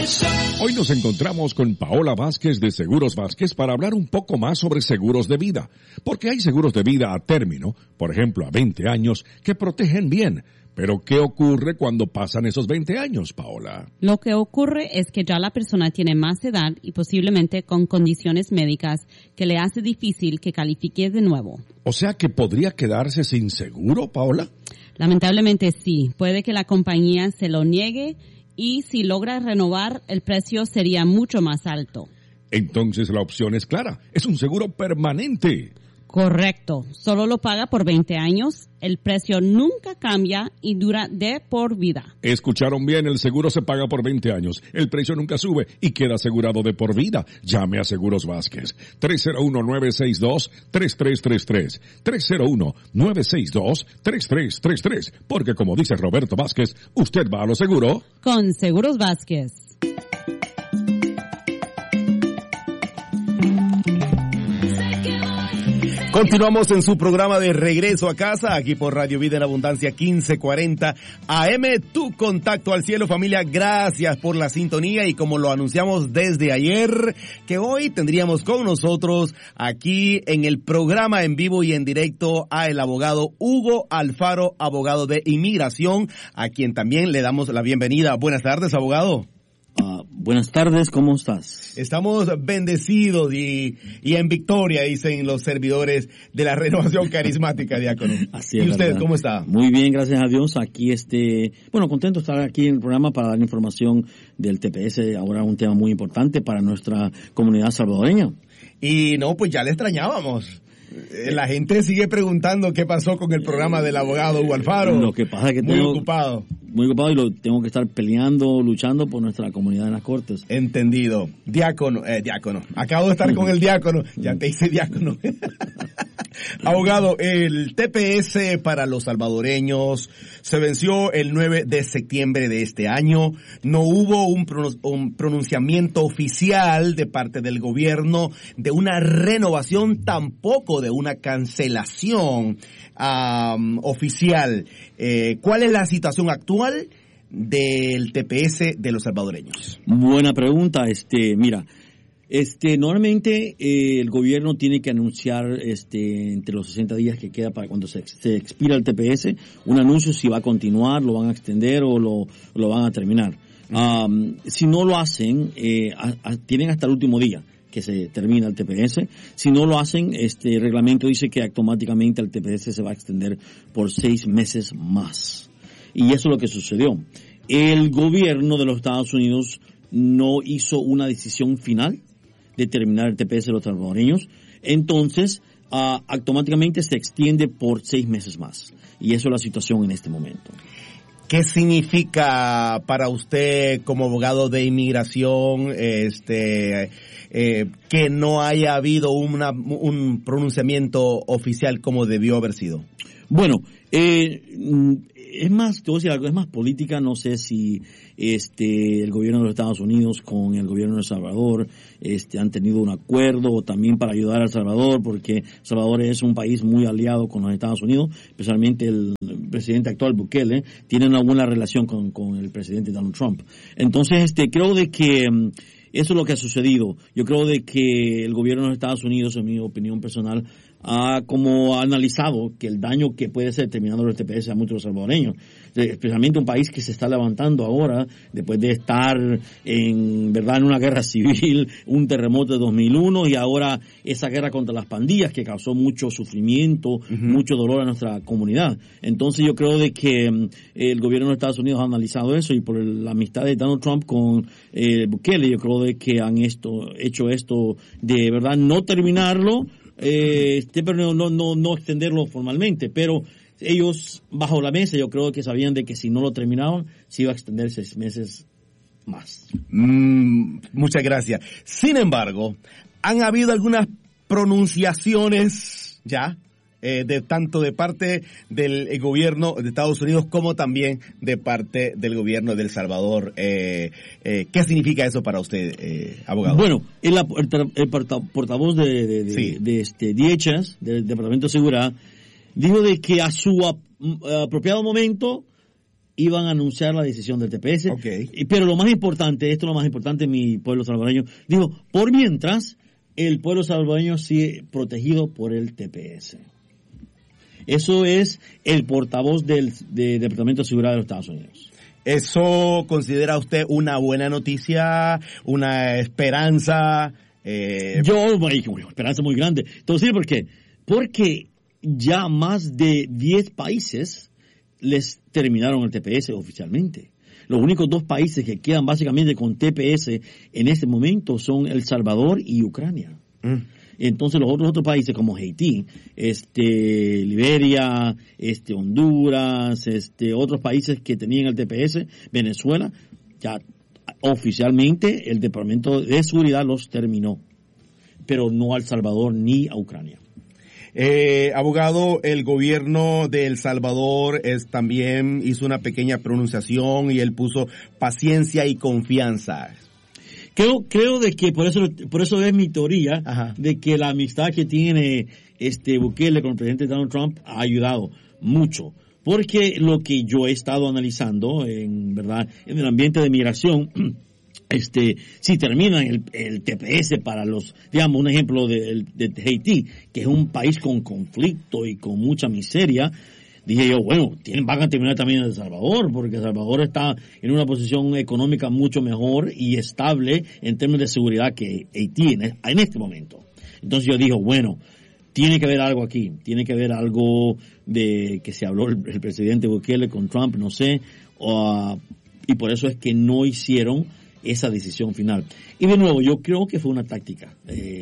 Hoy nos encontramos con Paola Vázquez de Seguros Vázquez para hablar un poco más sobre seguros de vida. Porque hay seguros de vida a término, por ejemplo a 20 años, que protegen bien. Pero ¿qué ocurre cuando pasan esos 20 años, Paola? Lo que ocurre es que ya la persona tiene más edad y posiblemente con condiciones médicas que le hace difícil que califique de nuevo. O sea que podría quedarse sin seguro, Paola. Lamentablemente sí. Puede que la compañía se lo niegue y si logra renovar, el precio sería mucho más alto. Entonces la opción es clara. Es un seguro permanente. Correcto. Solo lo paga por 20 años. El precio nunca cambia y dura de por vida. Escucharon bien, el seguro se paga por 20 años. El precio nunca sube y queda asegurado de por vida. Llame a Seguros Vázquez. 301-962-3333. 301-962-3333. Porque como dice Roberto Vázquez, usted va a lo seguro. Con Seguros Vázquez. Continuamos en su programa de Regreso a Casa, aquí por Radio Vida en Abundancia 1540 AM, tu contacto al cielo, familia. Gracias por la sintonía y como lo anunciamos desde ayer, que hoy tendríamos con nosotros aquí en el programa en vivo y en directo a el abogado Hugo Alfaro, abogado de inmigración, a quien también le damos la bienvenida. Buenas tardes, abogado. Buenas tardes, ¿cómo estás? Estamos bendecidos y en victoria, dicen los servidores de la Renovación Carismática, diácono. Así es. ¿Y usted verdad. cómo está? Muy bien, gracias a Dios. Aquí contento de estar aquí en el programa para dar información del TPS, ahora un tema muy importante para nuestra comunidad salvadoreña. Y no, pues ya le extrañábamos. La gente sigue preguntando qué pasó con el programa del abogado Hugo Alfaro. Lo que pasa es que muy ocupado y lo tengo que estar luchando por nuestra comunidad en las cortes. Entendido. Diácono. Acabo de estar con el diácono. Ya te hice diácono. Abogado, el TPS para los salvadoreños se venció el 9 de septiembre de este año. No hubo un pronunciamiento oficial de parte del gobierno de una renovación, tampoco de una cancelación oficial. ¿Cuál es la situación actual del TPS de los salvadoreños? Buena pregunta. Mira, normalmente el gobierno tiene que anunciar entre los 60 días que queda para cuando se expira el TPS, un anuncio si va a continuar, lo van a extender o lo van a terminar. Si no lo hacen, tienen hasta el último día que se termina el TPS. Si no lo hacen, el reglamento dice que automáticamente el TPS se va a extender por 6 meses más. Y eso es lo que sucedió. El gobierno de los Estados Unidos no hizo una decisión final de terminar el TPS de los salvadoreños. Entonces, automáticamente se extiende por 6 meses más. Y eso es la situación en este momento. ¿Qué significa para usted como abogado de inmigración que no haya habido un pronunciamiento oficial como debió haber sido? Bueno, es más, te voy a decir algo, es más política. No sé si el gobierno de los Estados Unidos con el gobierno de El Salvador han tenido un acuerdo también para ayudar a El Salvador, porque El Salvador es un país muy aliado con los Estados Unidos, especialmente el presidente actual Bukele tiene una buena relación con el presidente Donald Trump. Entonces, creo de que eso es lo que ha sucedido. Yo creo de que el gobierno de los Estados Unidos, en mi opinión personal, ha analizado que el daño que puede ser terminando el TPS a muchos salvadoreños, especialmente un país que se está levantando ahora después de estar en una guerra civil, un terremoto de 2001 y ahora esa guerra contra las pandillas que causó mucho sufrimiento, mucho dolor a nuestra comunidad. Entonces yo creo de que el gobierno de Estados Unidos ha analizado eso y por la amistad de Donald Trump con Bukele, yo creo de que han hecho esto de verdad no terminarlo, pero no extenderlo formalmente, pero ellos bajo la mesa yo creo que sabían de que si no lo terminaban se iba a extender 6 meses más. Muchas gracias. Sin embargo, han habido algunas pronunciaciones ya tanto de parte del gobierno de Estados Unidos como también de parte del gobierno de El Salvador. ¿Qué significa eso para usted, abogado? Bueno, el portavoz de DHS, del Departamento de Seguridad, dijo de que a su apropiado momento iban a anunciar la decisión del TPS. Okay. Pero lo más importante, esto es lo más importante, mi pueblo salvadoreño, dijo, por mientras, el pueblo salvadoreño sigue protegido por el TPS. Eso es el portavoz del Departamento de Seguridad de los Estados Unidos. ¿Eso considera usted una buena noticia, una esperanza? Esperanza muy grande. Entonces, ¿por qué? Porque ya más de 10 países les terminaron el TPS oficialmente. Los únicos 2 países que quedan básicamente con TPS en este momento son El Salvador y Ucrania. Entonces los otros países como Haití, Liberia, Honduras, otros países que tenían el TPS, Venezuela, ya oficialmente el Departamento de Seguridad los terminó, pero no a El Salvador ni a Ucrania. Abogado, el gobierno de El Salvador también hizo una pequeña pronunciación y él puso paciencia y confianza. Creo de que por eso es mi teoría. Ajá. De que la amistad que tiene Bukele con el presidente Donald Trump ha ayudado mucho. Porque lo que yo he estado analizando en el ambiente de migración, si terminan el TPS para digamos, un ejemplo de Haití, que es un país con conflicto y con mucha miseria, dije yo, bueno, van a terminar también en El Salvador, porque El Salvador está en una posición económica mucho mejor y estable en términos de seguridad que Haití en este momento. Entonces yo dije, bueno, tiene que haber algo aquí, tiene que haber algo de que se habló el presidente Bukele con Trump, no sé, y por eso es que no hicieron esa decisión final. Y de nuevo, yo creo que fue una táctica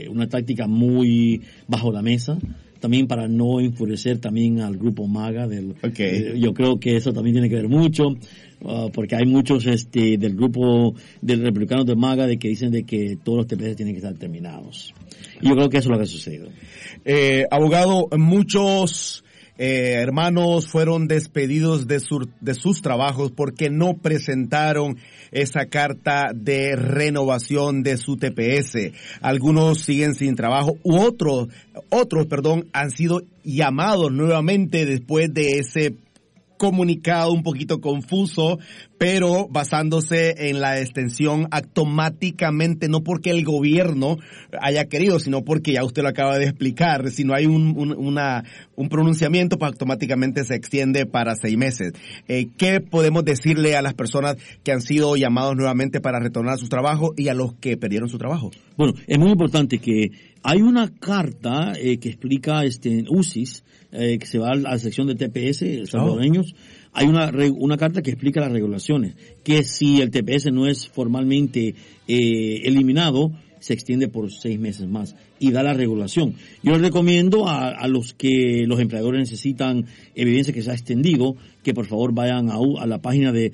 muy bajo la mesa, también para no enfurecer también al grupo MAGA yo creo que eso también tiene que ver mucho, porque hay muchos del grupo de republicanos de MAGA de que dicen de que todos los TPS tienen que estar terminados. Y yo creo que eso es lo que ha sucedido. Abogado, muchos hermanos fueron despedidos de sus trabajos porque no presentaron esa carta de renovación de su TPS. Algunos siguen sin trabajo otros, han sido llamados nuevamente después de ese comunicado un poquito confuso, pero basándose en la extensión automáticamente, no porque el gobierno haya querido, sino porque ya usted lo acaba de explicar, si no hay un pronunciamiento, pues automáticamente se extiende para 6 meses. ¿Qué podemos decirle a las personas que han sido llamados nuevamente para retornar a sus trabajos y a los que perdieron su trabajo? Bueno, es muy importante que hay una carta que explica en UCIS, que se va a la sección de TPS salvadoreños. Hay una carta que explica las regulaciones, que si el TPS no es formalmente eliminado, se extiende por 6 meses más y da la regulación. Yo les recomiendo a los empleadores necesitan evidencia que se ha extendido, que por favor vayan a la página de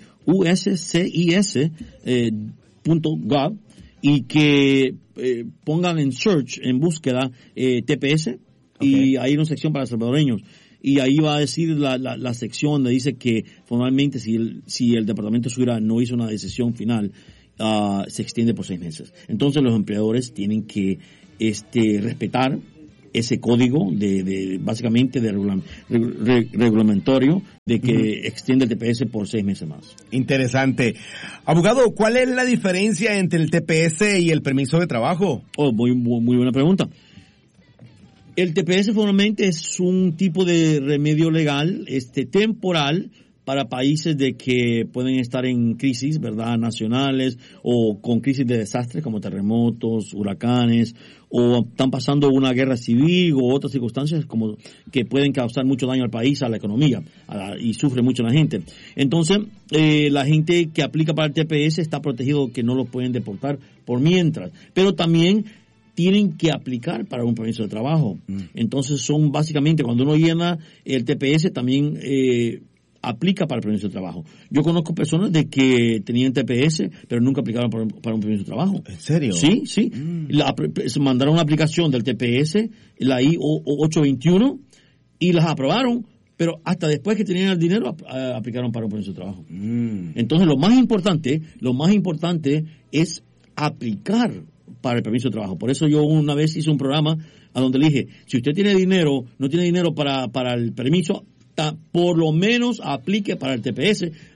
uscis.gov y que pongan en search, en búsqueda, TPS, y hay una sección para salvadoreños. Y ahí va a decir la sección donde dice que formalmente si el Departamento de Seguridad no hizo una decisión final, se extiende por 6 meses. Entonces los empleadores tienen que respetar ese código básicamente de reglamentario de que extiende el TPS por 6 meses más. Interesante. Abogado, ¿cuál es la diferencia entre el TPS y el permiso de trabajo? Muy buena pregunta. El TPS formalmente es un tipo de remedio legal, temporal, para países de que pueden estar en crisis, ¿verdad?, nacionales, o con crisis de desastres como terremotos, huracanes, o están pasando una guerra civil o otras circunstancias como que pueden causar mucho daño al país, a la economía, y sufre mucho la gente. Entonces, la gente que aplica para el TPS está protegido, que no lo pueden deportar por mientras, pero también tienen que aplicar para un permiso de trabajo. Entonces son básicamente, cuando uno llena el TPS, también aplica para el permiso de trabajo. Yo conozco personas de que tenían TPS, pero nunca aplicaron para un permiso de trabajo. ¿En serio? Sí. Se mandaron una aplicación del TPS, la I-821, y las aprobaron, pero hasta después que tenían el dinero, aplicaron para un permiso de trabajo. Entonces lo más importante es aplicar para el permiso de trabajo. Por eso yo una vez hice un programa a donde le dije, si usted tiene dinero, no tiene dinero para el permiso, por lo menos aplique para el TPS,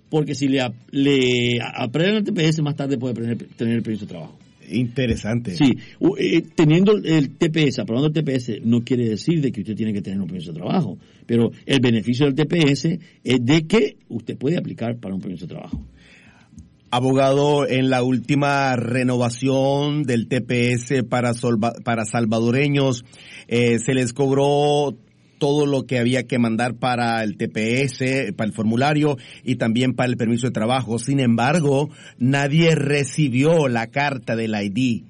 porque si le aprueban el TPS, más tarde puede tener el permiso de trabajo. Interesante. Sí, teniendo el TPS, aprobando el TPS, no quiere decir de que usted tiene que tener un permiso de trabajo, pero el beneficio del TPS es de que usted puede aplicar para un permiso de trabajo. Abogado, en la última renovación del TPS para salvadoreños, se les cobró todo lo que había que mandar para el TPS, para el formulario y también para el permiso de trabajo. Sin embargo, nadie recibió la carta del ID.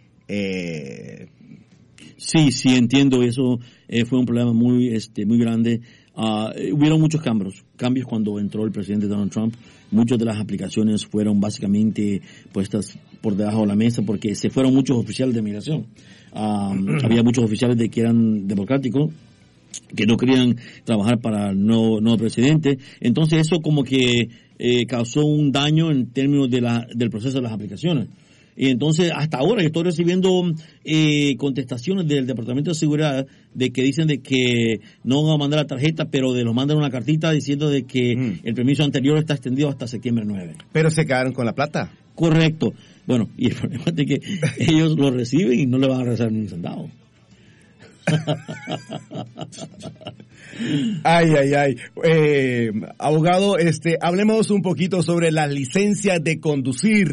Sí, entiendo. Eso fue un problema muy grande. Hubieron muchos cambios cuando entró el presidente Donald Trump. Muchas de las aplicaciones fueron básicamente puestas por debajo de la mesa porque se fueron muchos oficiales de migración. Había muchos oficiales que eran democráticos que no querían trabajar para el nuevo presidente. Entonces eso como que causó un daño en términos del proceso de las aplicaciones. Y entonces hasta ahora yo estoy recibiendo contestaciones del Departamento de Seguridad de que dicen de que no van a mandar la tarjeta, pero los mandan una cartita diciendo de que el permiso anterior está extendido hasta septiembre 9. Pero se quedaron con la plata. Correcto. Bueno, y el problema es de que ellos lo reciben y no le van a regresar ni un centavo. Ay. Abogado, hablemos un poquito sobre las licencias de conducir.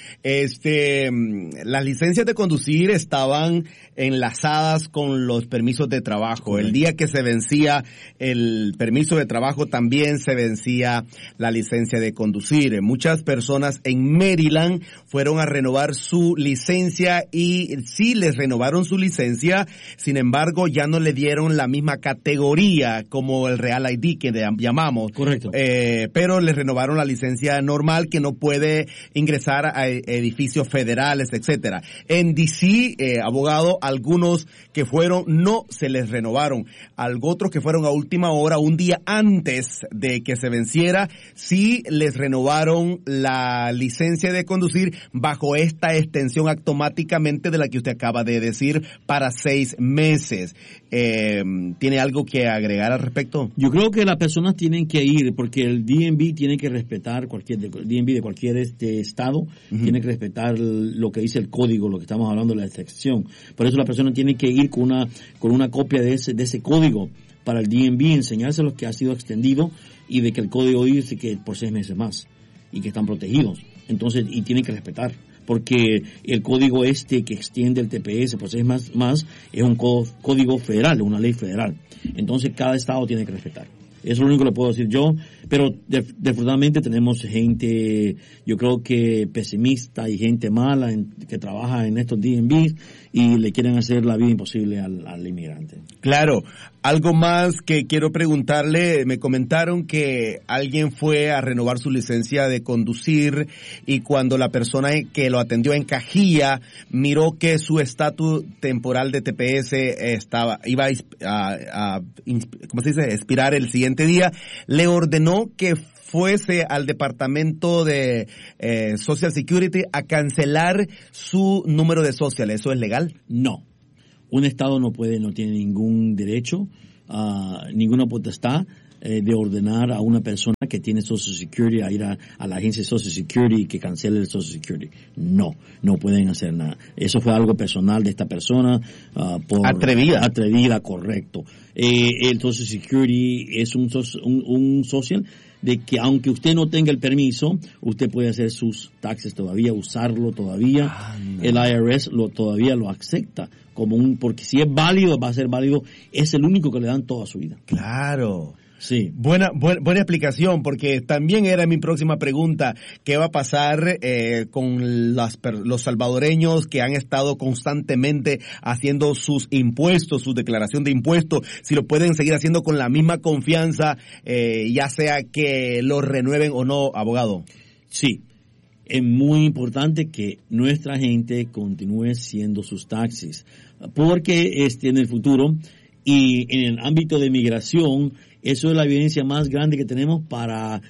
Las licencias de conducir estaban enlazadas con los permisos de trabajo. Correcto. El día que se vencía el permiso de trabajo también se vencía la licencia de conducir. Muchas personas en Maryland fueron a renovar su licencia y sí les renovaron su licencia, sin embargo ya no le dieron la misma categoría como el Real ID que llamamos. Correcto. Pero les renovaron la licencia normal que no puede ingresar a edificios federales, etcétera. En DC, abogado, algunos que fueron no se les renovaron. Otros que fueron a última hora, un día antes de que se venciera, sí les renovaron la licencia de conducir bajo esta extensión automáticamente de la que usted acaba de decir para 6 meses. ¿Tiene algo que agregar al respecto? Yo creo que las personas tienen que ir porque el DMV tiene que respetar DMV de cualquier estado, tiene que respetar lo que dice el código, lo que estamos hablando de la excepción. Por eso la persona tiene que ir con una copia de ese código para el DMV, enseñárselos que ha sido extendido y de que el código dice que por 6 meses más y que están protegidos. Entonces, y tienen que respetar. Porque el código que extiende el TPS por 6 más es un código federal, una ley federal. Entonces cada estado tiene que respetar. Eso es lo único que le puedo decir yo, pero desafortunadamente tenemos gente, yo creo que pesimista y gente mala que trabaja en estos DMVs y le quieren hacer la vida imposible al inmigrante. Claro. Algo más que quiero preguntarle, me comentaron que alguien fue a renovar su licencia de conducir y cuando la persona que lo atendió en cajilla miró que su estatus temporal de TPS iba a ¿cómo se dice? Expirar el siguiente día, le ordenó que fuese al departamento de Social Security a cancelar su número de social. ¿Eso es legal? No. Un estado no tiene ningún derecho, ninguna potestad de ordenar a una persona que tiene Social Security a ir a la agencia de Social Security y que cancele el Social Security. No pueden hacer nada. Eso fue algo personal de esta persona. Atrevida, correcto. El Social Security es un social de que aunque usted no tenga el permiso, usted puede hacer sus taxes todavía, usarlo todavía. No. El IRS todavía lo acepta porque si es válido, va a ser válido. Es el único que le dan toda su vida. Claro. Sí. Buena explicación, porque también era mi próxima pregunta. ¿Qué va a pasar con los salvadoreños que han estado constantemente haciendo sus impuestos, su declaración de impuestos? Si lo pueden seguir haciendo con la misma confianza, ya sea que lo renueven o no, abogado. Sí. Es muy importante que nuestra gente continúe haciendo sus taxes, porque en el futuro y en el ámbito de migración, eso es la evidencia más grande que tenemos para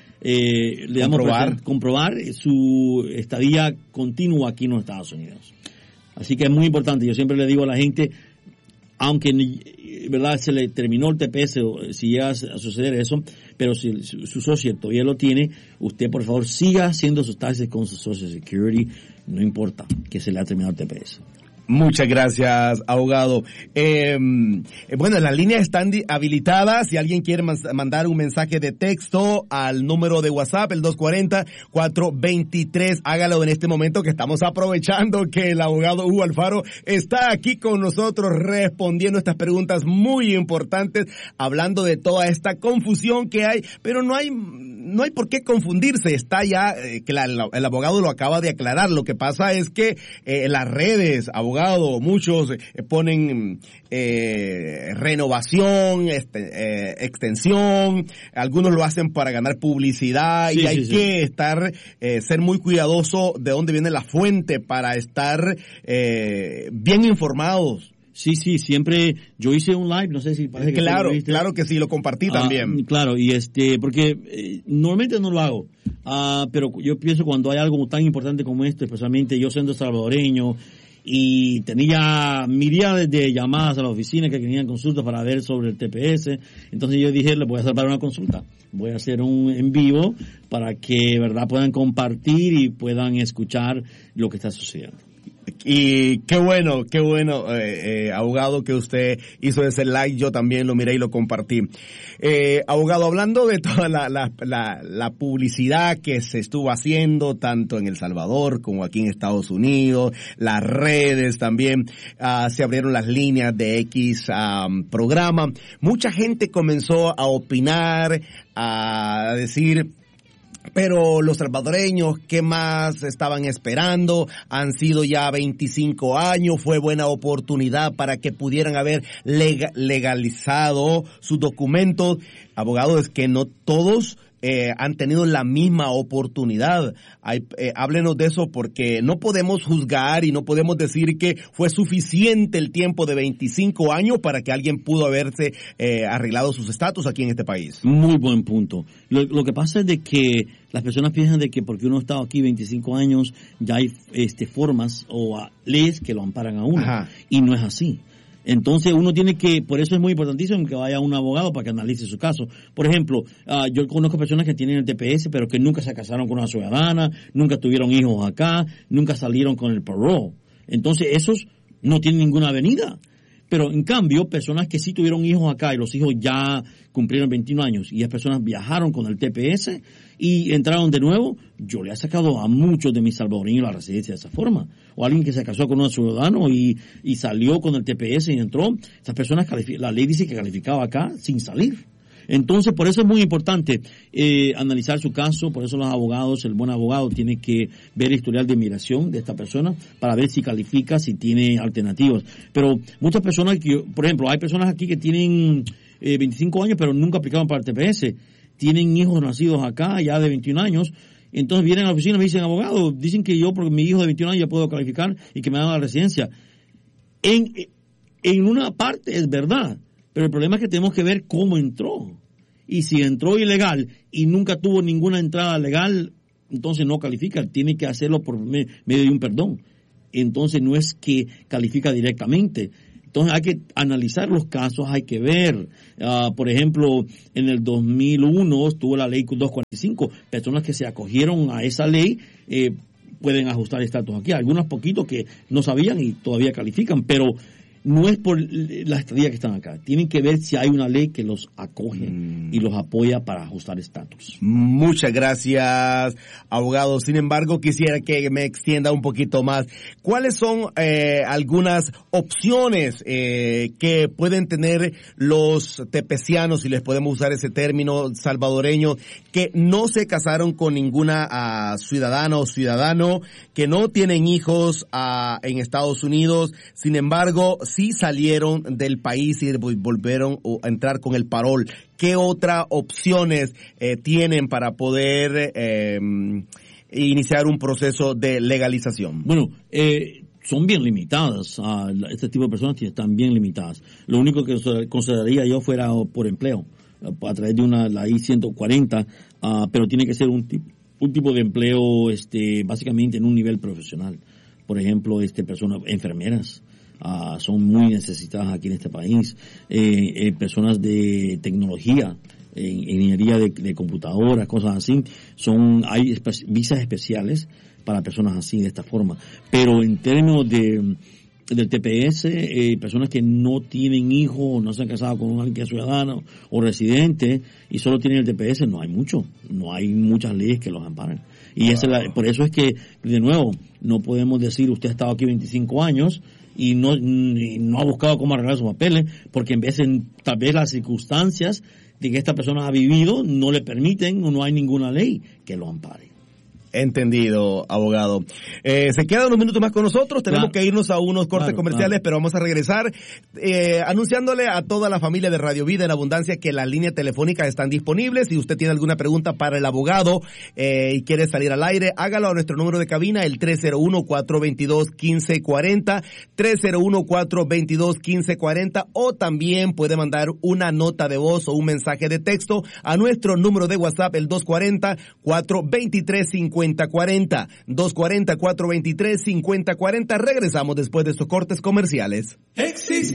comprobar su estadía continua aquí en los Estados Unidos. Así que es muy importante. Yo siempre le digo a la gente, aunque ¿verdad? Se le terminó el TPS, si llega a suceder eso, pero si su socio todavía lo tiene, usted por favor siga haciendo sus taxes con su Social Security, no importa que se le ha terminado el TPS. Muchas gracias, abogado. Bueno, las líneas están habilitadas. Si alguien quiere mandar un mensaje de texto al número de WhatsApp, el 240-423, hágalo en este momento, que estamos aprovechando que el abogado Hugo Alfaro está aquí con nosotros respondiendo estas preguntas muy importantes, hablando de toda esta confusión que hay, pero no hay por qué confundirse. Está ya, que el abogado lo acaba de aclarar. Lo que pasa es que las redes, abogado, muchos ponen renovación, extensión, algunos lo hacen para ganar publicidad, y hay que estar, ser muy cuidadoso de dónde viene la fuente para estar bien informados. Sí, siempre, yo hice un live, no sé si parece que claro que sí, lo compartí también. Claro, y porque normalmente no lo hago, pero yo pienso cuando hay algo tan importante como esto, especialmente yo siendo salvadoreño, y tenía miríades de llamadas a la oficina que querían consultas para ver sobre el TPS, entonces yo dije, le voy a hacer para una consulta, voy a hacer un en vivo para que, verdad, puedan compartir y puedan escuchar lo que está sucediendo. Y qué bueno, abogado, que usted hizo ese like. Yo también lo miré y lo compartí. Abogado, hablando de toda la publicidad que se estuvo haciendo tanto en El Salvador como aquí en Estados Unidos, las redes también, se abrieron las líneas de X programa. Mucha gente comenzó a opinar, a decir, pero los salvadoreños, ¿qué más estaban esperando? Han sido ya 25 años, fue buena oportunidad para que pudieran haber legalizado sus documentos. Abogado, es que no todos han tenido la misma oportunidad. Háblenos de eso, porque no podemos juzgar y no podemos decir que fue suficiente el tiempo de 25 años para que alguien pudo haberse arreglado sus estatus aquí en este país. Muy buen punto. Lo que pasa es de que las personas piensan de que porque uno ha estado aquí 25 años ya hay formas o leyes que lo amparan a uno. Ajá. Y no es así. Entonces uno tiene que, por eso es muy importantísimo que vaya un abogado para que analice su caso. Por ejemplo, yo conozco personas que tienen el TPS pero que nunca se casaron con una ciudadana, nunca tuvieron hijos acá, nunca salieron con el parole. Entonces esos no tienen ninguna avenida. Pero en cambio, personas que sí tuvieron hijos acá y los hijos ya cumplieron 21 años y las personas viajaron con el TPS y entraron de nuevo, yo le he sacado a muchos de mis salvadoreños la residencia de esa forma. O alguien que se casó con un ciudadano y salió con el TPS y entró, esas personas, la ley dice que calificaba acá sin salir. Entonces, por eso es muy importante analizar su caso, por eso los abogados, el buen abogado tiene que ver el historial de inmigración de esta persona para ver si califica, si tiene alternativas. Pero muchas personas, por ejemplo, hay personas aquí que tienen 25 años pero nunca aplicaron para el TPS, tienen hijos nacidos acá ya de 21 años, entonces vienen a la oficina y me dicen, abogado, dicen que yo, porque mi hijo de 21 años ya puedo calificar y que me dan la residencia. En una parte es verdad, pero el problema es que tenemos que ver cómo entró. Y si entró ilegal y nunca tuvo ninguna entrada legal, entonces no califica, tiene que hacerlo por medio de un perdón. Entonces no es que califica directamente. Entonces hay que analizar los casos, hay que ver. Por ejemplo, en el 2001 estuvo la ley 245. Personas que se acogieron a esa ley pueden ajustar estatus aquí. Algunos poquitos que no sabían y todavía califican, pero no es por la estadía que están acá. Tienen que ver si hay una ley que los acoge y los apoya para ajustar estatus. Muchas gracias, abogado. Sin embargo, quisiera que me extienda un poquito más. ¿Cuáles son algunas opciones que pueden tener los tepecianos, si les podemos usar ese término, salvadoreños, que no se casaron con ninguna ciudadana o ciudadano, que no tienen hijos en Estados Unidos, sin embargo, sí salieron del país y volvieron a entrar con el parol? ¿Qué otras opciones tienen para poder iniciar un proceso de legalización? Bueno, son bien limitadas. Este tipo de personas están bien limitadas. Lo único que consideraría yo fuera por empleo, a través de la I-140, pero tiene que ser un tipo de empleo básicamente en un nivel profesional. Por ejemplo, personas enfermeras, son muy necesitadas aquí en este país. Personas de tecnología, ingeniería de computadoras, cosas así, hay visas especiales para personas así, de esta forma. Pero en términos del TPS, personas que no tienen hijos, no se han casado con alguien que es ciudadano o residente y solo tienen el TPS, no hay muchas leyes que los amparan. Y por eso es que, de nuevo, no podemos decir usted ha estado aquí 25 años y no ha buscado cómo arreglar sus papeles, porque tal vez las circunstancias de que esta persona ha vivido no le permiten o no hay ninguna ley que lo ampare. Entendido, abogado. Se quedan unos minutos más con nosotros, tenemos que irnos a unos cortes comerciales, pero vamos a regresar anunciándole a toda la familia de Radio Vida en Abundancia que las líneas telefónicas están disponibles. Si usted tiene alguna pregunta para el abogado y quiere salir al aire, hágalo a nuestro número de cabina, el 301-422-1540, 301-422-1540, o también puede mandar una nota de voz o un mensaje de texto a nuestro número de WhatsApp, el 240-423-5040, 240-423-5040. Regresamos después de estos cortes comerciales.